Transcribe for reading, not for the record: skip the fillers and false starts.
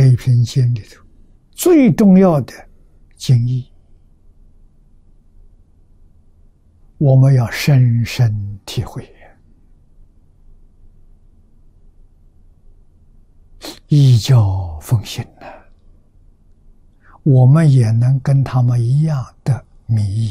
一篇经里头最重要的经义，我们要深深体会，依教奉行呢，我们也能跟他们一样的迷意。